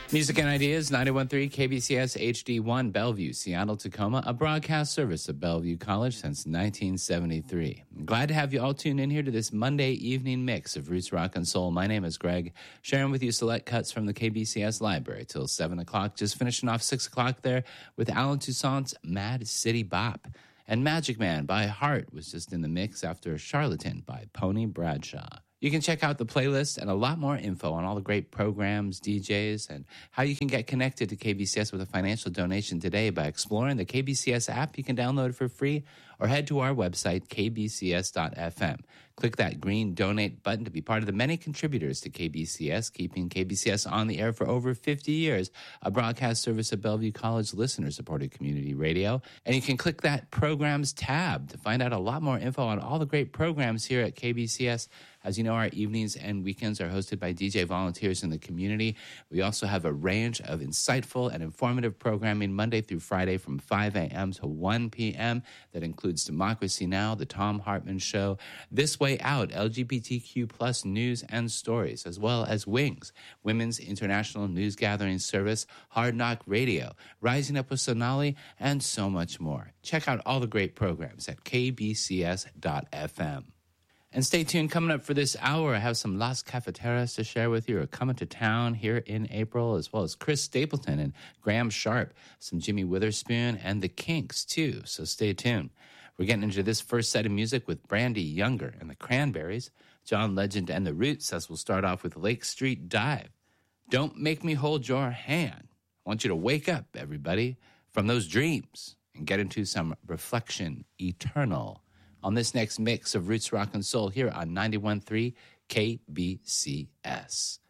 Music and Ideas, 91.3 KBCS HD1 Bellevue, Seattle, Tacoma, a broadcast service of Bellevue College since 1973. I'm glad to have you all tuned in here to this Monday evening mix of Roots, Rock, and Soul. My name is Greg, sharing with you select cuts from the KBCS library till 7 o'clock, just finishing off 6 o'clock there with Alan Toussaint's Mad City Bop. And Magic Man by Heart was just in the mix after Charlatan by Pony Bradshaw. You can check out the playlist and a lot more info on all the great programs, DJs, and how you can get connected to KBCS with a financial donation today by exploring the KBCS app. You can download it for free or head to our website, kbcs.fm. Click that green donate button to be part of the many contributors to KBCS, keeping KBCS on the air for over 50 years, a broadcast service of Bellevue College listener-supported community radio. And you can click that programs tab to find out a lot more info on all the great programs here at KBCS. As you know, our evenings and weekends are hosted by DJ volunteers in the community. We also have a range of insightful and informative programming Monday through Friday from 5 a.m. to 1 p.m. that includes Democracy Now!, The Thom Hartmann Show, This Way Out, LGBTQ plus news and stories, as well as Wings, Women's International News Gathering Service, Hard Knock Radio, Rising Up with Sonali, and so much more. Check out all the great programs at kbcs.fm. And stay tuned. Coming up for this hour, I have some Las Cafeteras to share with you. Are coming to town here in April, as well as Chris Stapleton and Graham Sharp, some Jimmy Witherspoon, and the Kinks, too. So stay tuned. We're getting into this first set of music with Brandy Younger and the Cranberries, John Legend and the Roots, as we'll start off with Lake Street Dive. Don't make me hold your hand. I want you to wake up, everybody, from those dreams and get into some reflection eternal on this next mix of Roots, Rock, and Soul here on 91.3 KBCS.